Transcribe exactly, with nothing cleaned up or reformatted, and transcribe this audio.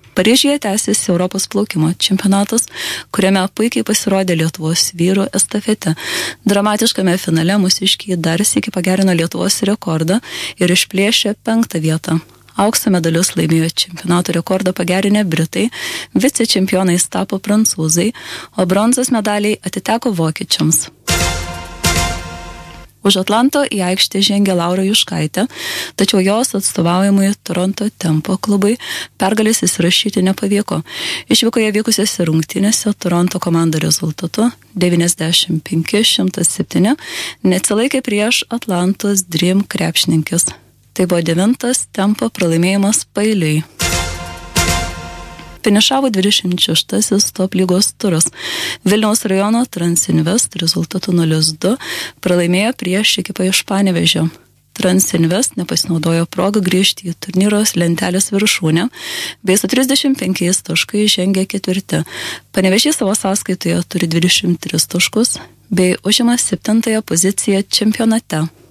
Paryžiuje tęsiasi Europos plaukimo čempionatas, kuriame puikiai pasirodė Lietuvos vyrų estafete. Dramatiškame finale mūsiškiai dar sykį pagerino Lietuvos rekordą ir išplėšė penktą vietą. Aukso medalius laimėjo čempionato rekordą pagerinę Britai, vicečempionais tapo prancūzai, o bronzos medaliai atiteko vokiečiams. Už Atlanto į aikštę žengė Laura Juškaitė, tačiau jos atstovaujamui Toronto Tempo klubui pergalės įsirašyti nepavyko. Išvykoje vykusiose rungtynėse Toronto komanda rezultatu devyniasdešimt penki šimtas septyni neatsilaikė prieš Atlantos Dream krepšininkes. Tai buvo devintas Tempo pralaimėjimas paeiliui. Finišavo dvidešimt šeštasis top lygos turas. Vilniaus rajono Transinvest rezultatu nulis du pralaimėjo prieš ekipą iš Panevėžio. Transinvest nepasinaudojo progą grįžti į turnyros lentelės viršūnę, bei su trisdešimt penkiais taškais žengė ketvirti. Panevėžys savo sąskaitoje turi dvidešimt tris taškus, bei užima septintąją poziciją čempionate.